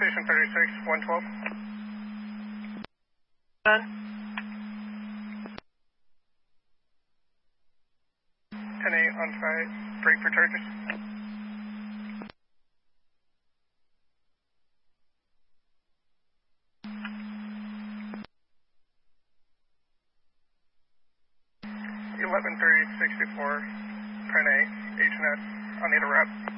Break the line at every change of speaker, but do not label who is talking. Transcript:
Station 36, 112.
Done.
10-8 on site. Break for charges. .11:30, 64, 10-8, H&S, I'll need a wrap.